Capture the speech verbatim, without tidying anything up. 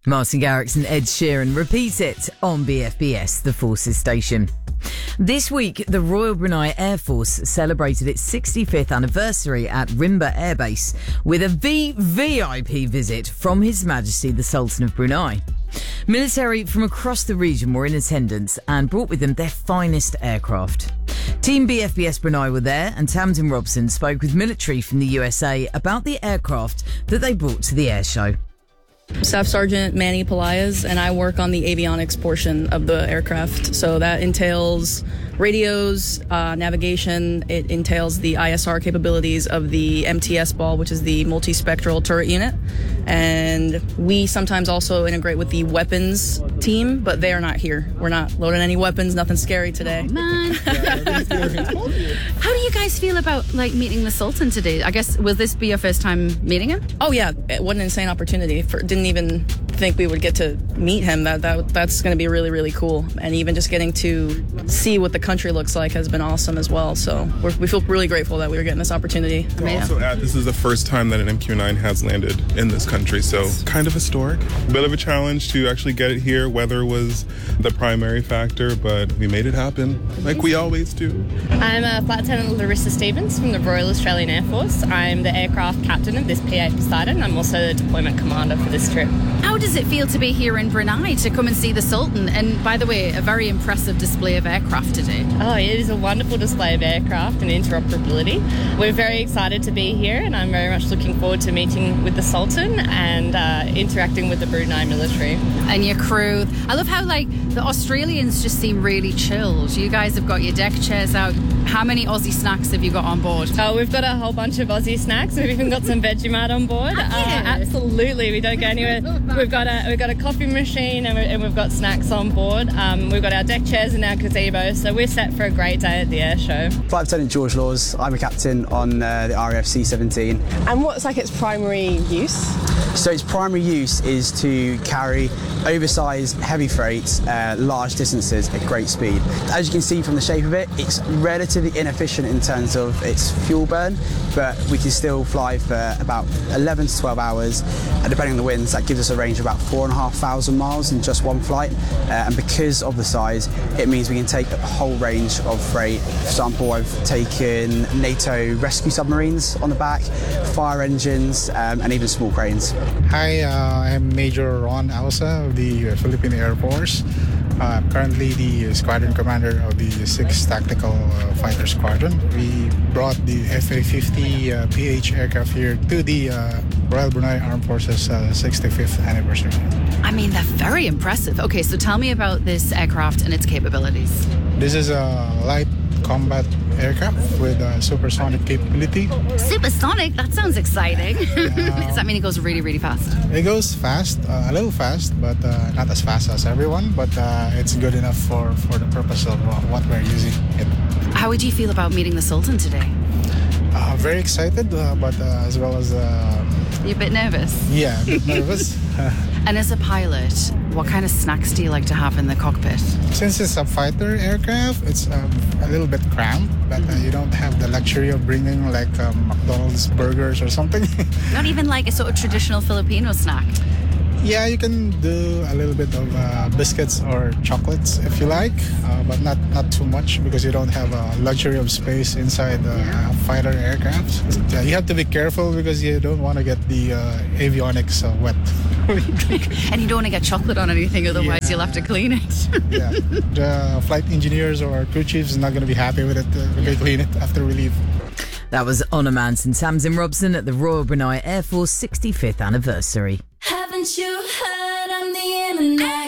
Martin Garrix and Ed Sheeran repeat it on B F B S, the Forces station. This week, the Royal Brunei Air Force celebrated its sixty-fifth anniversary at Rimba Air Base with a V V I P visit from His Majesty the Sultan of Brunei. Military from across the region were in attendance and brought with them their finest aircraft. Team B F B S Brunei were there, and Tamsin Robson spoke with military from the U S A about the aircraft that they brought to the air show. Staff Sergeant Manny Pelayas, and I work on the avionics portion of the aircraft. So that entails radios, uh, navigation. It entails the I S R capabilities of the M T S ball, which is the multispectral turret unit. And we sometimes also integrate with the weapons team, but they are not here. We're not loading any weapons, nothing scary today. Oh, man. How do you guys feel about like meeting the Sultan today? I guess, will this be your first time meeting him? Oh yeah, what an insane opportunity. For, didn't even think we would get to meet him. That, that That's going to be really, really cool. And even just getting to see what the country looks like has been awesome as well. So we're, we feel really grateful that we were getting this opportunity. To also add, this is the first time that an M Q nine has landed in this country, so kind of historic. Bit of a challenge to actually get it here. Weather was the primary factor, but we made it happen, like we always do. I'm a Flight Lieutenant Larissa Stevens from the Royal Australian Air Force. I'm the aircraft captain of this P eight Poseidon. I'm also the deployment commander for this trip. How does it feel to be here in Brunei to come and see the Sultan? And by the way, a very impressive display of aircraft today. Oh, it is a wonderful display of aircraft and interoperability. We're very excited to be here, and I'm very much looking forward to meeting with the Sultan and uh, interacting with the Brunei military. And your crew. I love how, like, the Australians just seem really chilled. You guys have got your deck chairs out. How many Aussie snacks have you got on board? Oh, we've got a whole bunch of Aussie snacks. We've even got some Vegemite on board. Uh, absolutely, we don't go anywhere. We've got a we've got a coffee machine, and, we, and we've got snacks on board. Um, we've got our deck chairs and our gazebo, so we're set for a great day at the air show. Flight Lieutenant George Laws. I'm a captain on uh, the R A F C seventeen. And what's like its primary use? So its primary use is to carry oversized heavy freight uh, large distances at great speed. As you can see from the shape of it, it's relatively inefficient in terms of its fuel burn, but we can still fly for about eleven to twelve hours, and depending on the winds, that gives us a range of about four and a half thousand miles in just one flight. Uh, and because of the size, it means we can take a whole range of freight. For example, I've taken NATO rescue submarines on the back, fire engines, um, and even small cranes. Hi, uh, I'm Major Ron Ausa of the Philippine Air Force. Uh, I'm currently the squadron commander of the sixth Tactical uh, Fighter Squadron. We brought the F A fifty uh, P H aircraft here to the uh, Royal Brunei Armed Forces uh, sixty-fifth anniversary. I mean, they're very impressive. Okay, so tell me about this aircraft and its capabilities. This is a light combat aircraft with uh, supersonic capability. Supersonic? That sounds exciting. Yeah. Does that mean it goes really, really fast? It goes fast, uh, a little fast, but uh, not as fast as everyone. But uh, it's good enough for, for the purpose of uh, what we're using it. How would you feel about meeting the Sultan today? Uh, very excited, uh, but uh, as well as... Uh, You're a bit nervous? Yeah, a bit nervous. And as a pilot, what kind of snacks do you like to have in the cockpit? Since it's a fighter aircraft, it's um, a little bit cramped, but uh, you don't have the luxury of bringing like um, McDonald's burgers or something. Not even like a sort of traditional Filipino snack? Yeah, you can do a little bit of uh, biscuits or chocolates if you like, uh, but not, not too much because you don't have a luxury of space inside the uh, fighter aircraft. Yeah, you have to be careful because you don't want to get the uh, avionics uh, wet. And you don't want to get chocolate on anything, otherwise yeah. You'll have to clean it. Yeah, the flight engineers or crew chiefs are not going to be happy with it uh, when they clean it after we leave. That was Honor Manson Tamsin Robson at the Royal Brunei Air Force sixty-fifth anniversary. Haven't you heard on the internet?